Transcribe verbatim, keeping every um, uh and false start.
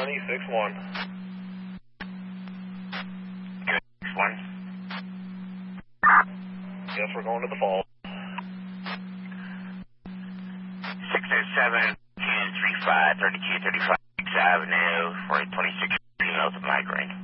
County, six one. Good, six one. Yes, we're going to the falls. six oh seven, two three five, thirty-two thirty-five Avenue for a twenty-six females with migraine.